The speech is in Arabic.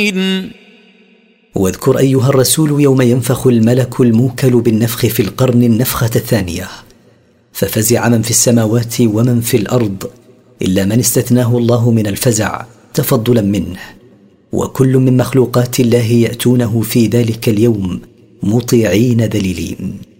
واذكر أيها الرسول يوم ينفخ الملك الموكل بالنفخ في القرن النفخة الثانية، ففزع من في السماوات ومن في الأرض إلا من استثناه الله من الفزع تفضلا منه، وكل من مخلوقات الله يأتونه في ذلك اليوم مطيعين ذليلين.